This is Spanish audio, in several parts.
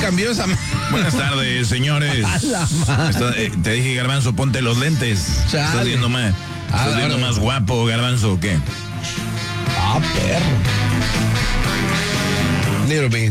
cambió esa. Buenas tardes, señores. Te dije, Garbanzo, ponte los lentes. Chale. ¿Estás viendo más guapo, Garbanzo, o qué? Perro. Little bit.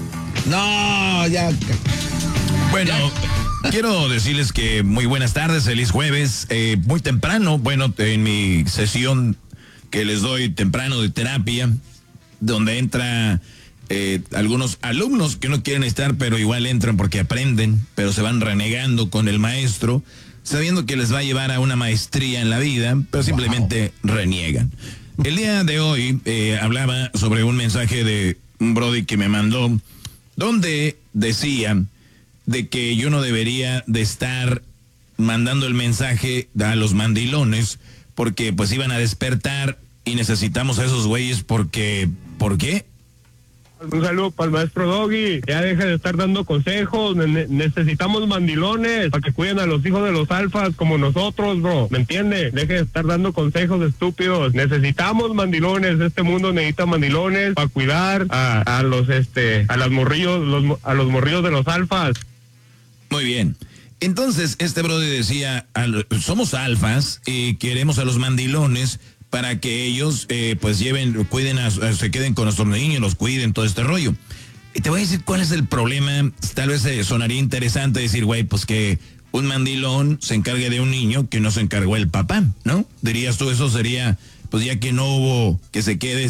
No, ya. Bueno, quiero decirles que muy buenas tardes, feliz jueves. Muy temprano, bueno, en mi sesión que les doy temprano de terapia, donde entra algunos alumnos que no quieren estar, pero igual entran porque aprenden, pero se van renegando con el maestro, sabiendo que les va a llevar a una maestría en la vida, pero simplemente reniegan. El día de hoy hablaba sobre un mensaje de un brody que me mandó, donde decía de que yo no debería de estar mandando el mensaje a los mandilones, porque pues iban a despertar y necesitamos a esos güeyes porque, ¿por qué? Un saludo para el maestro Doggy. Ya deja de estar dando consejos. Necesitamos mandilones para que cuiden a los hijos de los alfas como nosotros, bro. ¿Me entiende? Deje de estar dando consejos estúpidos. Necesitamos mandilones. Este mundo necesita mandilones para cuidar a los morrillos de los alfas. Muy bien. Entonces, este brother decía, somos alfas y queremos a los mandilones para que ellos pues se queden con nuestros niños, los cuiden, todo este rollo. Y te voy a decir cuál es el problema. Tal vez sonaría interesante decir, güey, pues que un mandilón se encargue de un niño que no se encargó el papá, ¿no? Dirías tú, eso sería, pues ya que no hubo, que se quede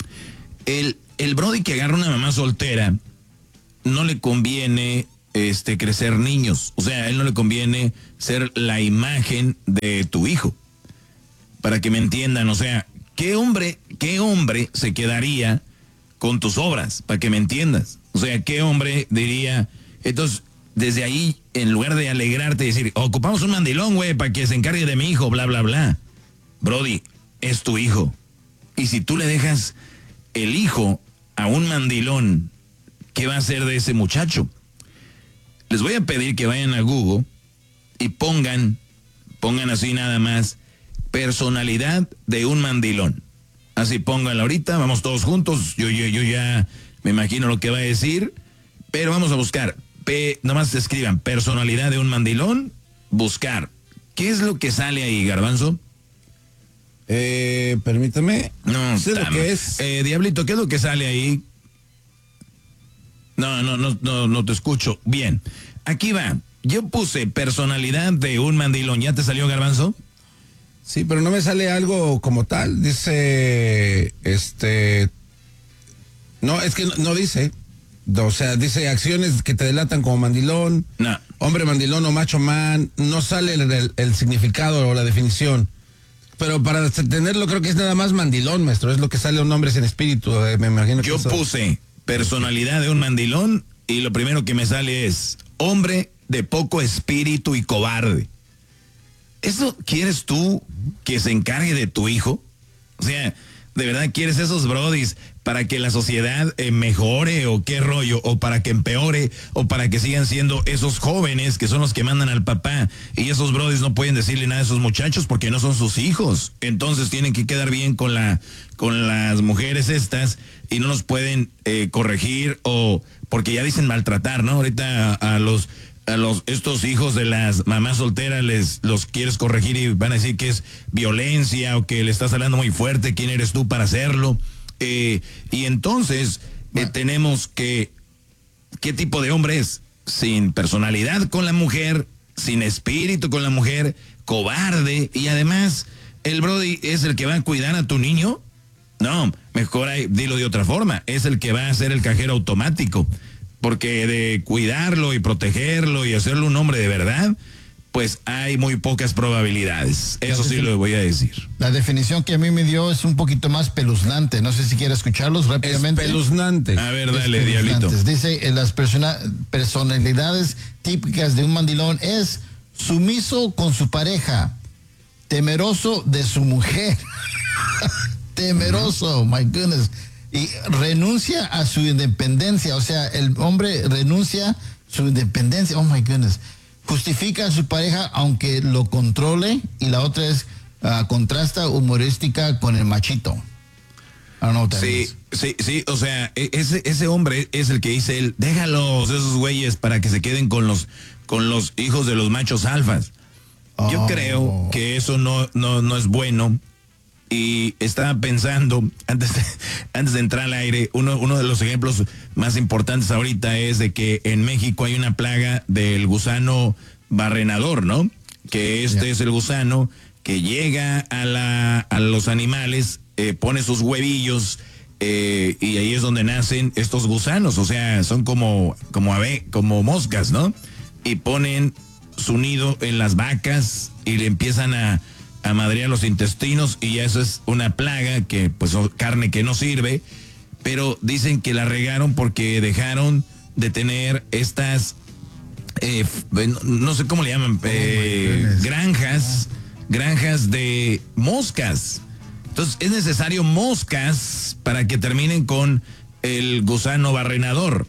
El brody que agarra una mamá soltera, no le conviene crecer niños. O sea, a él no le conviene ser la imagen de tu hijo. Para que me entiendan, o sea, ¿qué hombre se quedaría con tus obras? Para que me entiendas. O sea, ¿qué hombre diría? Entonces, desde ahí, en lugar de alegrarte y decir, ocupamos un mandilón, güey, para que se encargue de mi hijo, bla, bla, bla. Brody, es tu hijo. Y si tú le dejas el hijo a un mandilón, ¿qué va a hacer de ese muchacho? Les voy a pedir que vayan a Google y pongan así nada más, personalidad de un mandilón. Así pónganlo ahorita, vamos todos juntos. Yo ya me imagino lo que va a decir, pero vamos a buscar. Nomás escriban personalidad de un mandilón, buscar. ¿Qué es lo que sale ahí, Garbanzo? Permítame. No, sé lo que es. Diablito, ¿qué es lo que sale ahí? No te escucho. Bien, aquí va. Yo puse personalidad de un mandilón. ¿Ya te salió, Garbanzo? Sí, pero no me sale algo como tal. Dice, no, es que no dice. O sea, dice acciones que te delatan como mandilón. No. Hombre mandilón o macho man. No sale el significado o la definición. Pero para entenderlo creo que es nada más mandilón, maestro. Es lo que sale un hombre sin espíritu. Me imagino que yo puse personalidad de un mandilón y lo primero que me sale es hombre de poco espíritu y cobarde. ¿Eso quieres tú que se encargue de tu hijo? O sea, ¿de verdad quieres esos brodis para que la sociedad mejore o qué rollo? ¿O para que empeore? ¿O para que sigan siendo esos jóvenes que son los que mandan al papá? Y esos brodis no pueden decirle nada a esos muchachos porque no son sus hijos. Entonces tienen que quedar bien con las mujeres estas y no los pueden corregir o porque ya dicen maltratar, ¿no? Ahorita a estos hijos de las mamás solteras los quieres corregir y van a decir que es violencia o que le estás hablando muy fuerte, ¿quién eres tú para hacerlo? Y entonces tenemos que, ¿qué tipo de hombre es? Sin personalidad con la mujer, sin espíritu con la mujer, cobarde y además el brody es el que va a cuidar a tu niño. No, mejor dilo de otra forma, es el que va a ser el cajero automático. Porque de cuidarlo y protegerlo y hacerlo un hombre de verdad, pues hay muy pocas probabilidades. Eso sí lo voy a decir. La definición que a mí me dio es un poquito más peluznante. No sé si quiere escucharlos rápidamente. Es peluznante. A ver, dale, Diablito. Dice, las personalidades típicas de un mandilón es sumiso con su pareja, temeroso de su mujer. Temeroso, my goodness. Y renuncia a su independencia, o sea, el hombre renuncia a su independencia, oh my goodness. Justifica a su pareja aunque lo controle y la otra es contrasta humorística con el machito. Sí, o sea, ese hombre es el que dice él, déjalos, esos güeyes, para que se queden con los hijos de los machos alfas. Yo creo que eso no es bueno. Y estaba pensando, antes de entrar al aire, uno de los ejemplos más importantes ahorita es de que en México hay una plaga del gusano barrenador, ¿no? Que es el gusano que llega a los animales, pone sus huevillos, y ahí es donde nacen estos gusanos, o sea, son como moscas, ¿no? Y ponen su nido en las vacas y le empiezan a madrear los intestinos, y ya eso es una plaga que pues carne que no sirve, pero dicen que la regaron porque dejaron de tener estas no sé cómo le llaman, granjas de moscas. Entonces es necesario moscas para que terminen con el gusano barrenador.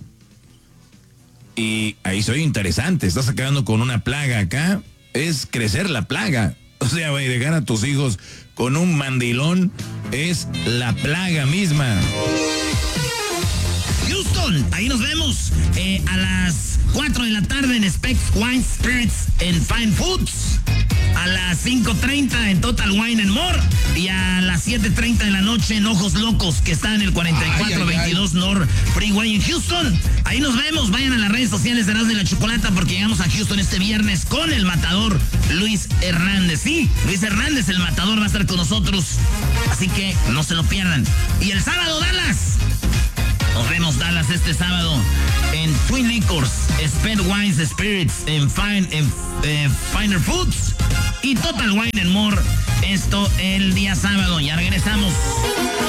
Y ahí soy interesante, estás acabando con una plaga acá, es crecer la plaga. O sea, güey, dejar a tus hijos con un mandilón es la plaga misma. Houston, ahí nos vemos a las 4 de la tarde en Specs Wine Spirits and Fine Foods. A las 5:30 en Total Wine and More. Y a las 7:30 de la noche en Ojos Locos, que está en el 4422 North Freeway en Houston. Ahí nos vemos. Vayan a las redes sociales de Erasmo y la Chocolata, porque llegamos a Houston este viernes con el matador Luis Hernández. Sí, Luis Hernández, el matador, va a estar con nosotros. Así que no se lo pierdan. Y el sábado, Dallas. Nos vemos, Dallas, este sábado en Twin Liquors, Sped Wines Spirits, en Finer Foods y Total Wine and More. Esto el día sábado. Ya regresamos.